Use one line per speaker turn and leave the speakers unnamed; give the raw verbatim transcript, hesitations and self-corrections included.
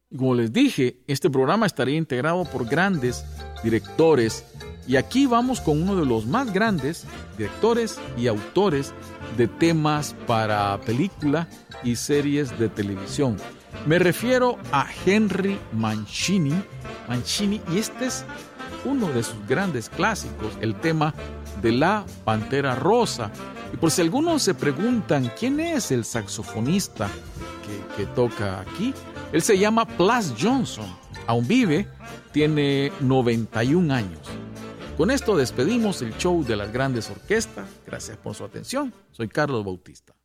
Y como les dije, este programa estaría integrado por grandes directores. Y aquí vamos con uno de los más grandes directores y autores de temas para película y series de televisión. Me refiero a Henry Mancini. Mancini, y este es uno de sus grandes clásicos, el tema de la Pantera Rosa. Y por si algunos se preguntan quién es el saxofonista que, que toca aquí, él se llama Plas Johnson. Aún vive, tiene noventa y un años. Con esto despedimos el show de las grandes orquestas. Gracias por su atención. Soy Carlos Bautista.